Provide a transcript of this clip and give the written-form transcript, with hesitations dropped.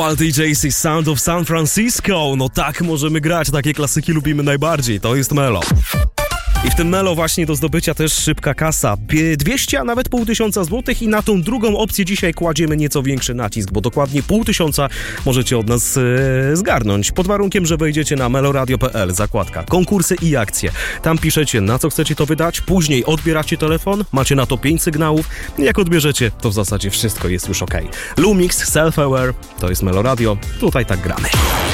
DJC Sound of San Francisco. No tak możemy grać, takie klasyki lubimy najbardziej. To jest Melo. I w tym Melo właśnie do zdobycia też szybka kasa. 200, a nawet 500 złotych i na tą drugą opcję dzisiaj kładziemy nieco większy nacisk, bo dokładnie 500 możecie od nas zgarnąć. Pod warunkiem, że wejdziecie na meloradio.pl, zakładka konkursy i akcje. Tam piszecie, na co chcecie to wydać, później odbieracie telefon, macie na to 5 sygnałów. Jak odbierzecie, to w zasadzie wszystko jest już ok. Lumix, Self-Aware, to jest Melo Radio, tutaj tak gramy.